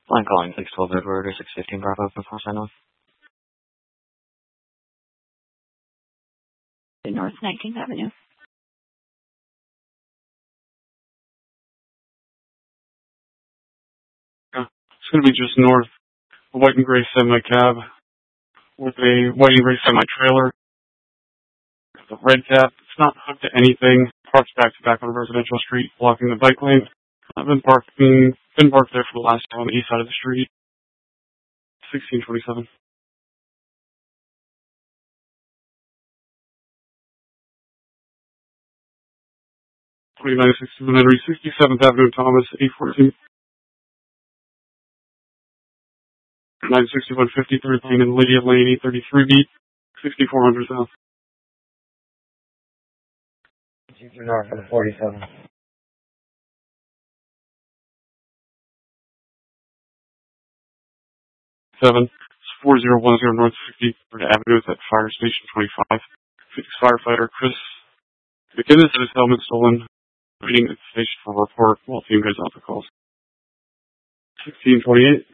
Line calling 612 Edward or 615 Bravo before sign off. North 19th Avenue. It's going to be just north, a white and gray semi-cab with a white and gray semi-trailer. The red cap, it's not hooked to anything, parked back to back on a residential street, blocking the bike lane. I've been parked there for the last time on the east side of the street. 1627. 2961 Henry, 67th Avenue, Thomas, 814. 961 53rd Lane and Lydia Lane, 833B, 6400 South. North on the 47. 7. 4010 North 53rd Avenue at Fire Station 25. Phoenix firefighter Chris McInnes had his helmet stolen. Waiting at the station for a report while team goes out the calls. 1628.